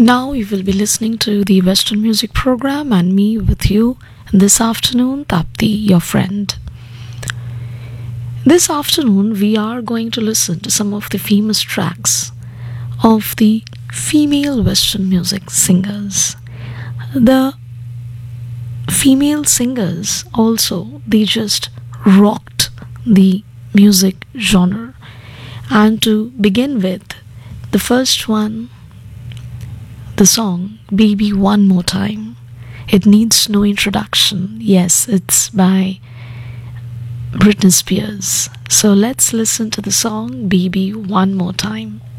Now you will be listening to the Western Music Program and me with you this afternoon, Tapti, your friend. This afternoon, we are going to listen to some of the famous tracks of the female Western music singers. The female singers also, they just rocked the music genre. And to begin with, the first one, the song Baby One More Time. It needs no introduction. Yes, it's by Britney Spears. So let's listen to the song Baby One More Time.